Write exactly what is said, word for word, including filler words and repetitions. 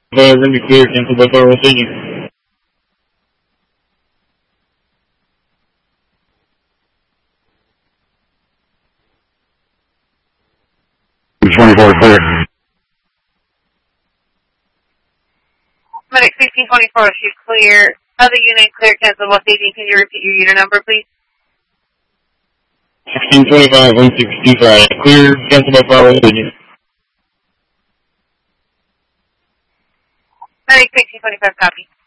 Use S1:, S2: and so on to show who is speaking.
S1: Uh, ring to clear, cancel by firewall staging.
S2: twenty-four clear.
S3: Medic sixteen twenty-four, shoot clear. Other unit clear, cancel by staging. Can you repeat your unit number, please?
S1: sixteen twenty-five, one six two five. Clear, cancel by firewall staging.
S3: Medic sixteen twenty-five, copy.